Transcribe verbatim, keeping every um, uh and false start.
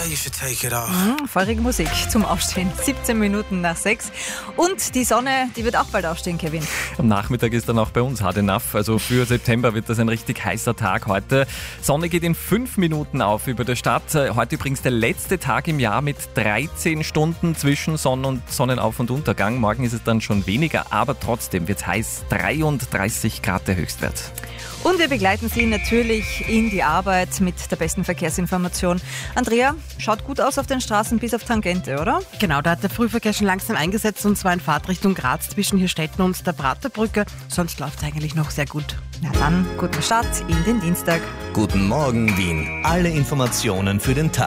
you should take it off. Mhm, feurige Musik zum Aufstehen. siebzehn Minuten nach sechs. Und die Sonne, die wird auch bald aufstehen, Kevin. Am Nachmittag ist dann auch bei uns hard enough. Also für September wird das ein richtig heißer Tag heute. Sonne geht in fünf Minuten auf über der Stadt. Heute übrigens der letzte Tag im Jahr mit dreizehn Stunden zwischen Sonn- und Sonnenauf- und Untergang. Morgen ist es dann schon weniger, aber trotzdem wird es heiß. dreiunddreißig Grad der Höchstwert. Und wir begleiten Sie natürlich in die Arbeit mit der besten Verkehrsinformation. Andrea, schaut gut aus auf den Straßen bis auf Tangente, oder? Genau, da hat der Frühverkehr schon langsam eingesetzt und zwar in Fahrtrichtung Graz zwischen Hirstetten und der Praterbrücke. Sonst läuft es eigentlich noch sehr gut. Na dann, guten Start in den Dienstag. Guten Morgen Wien. Alle Informationen für den Tag.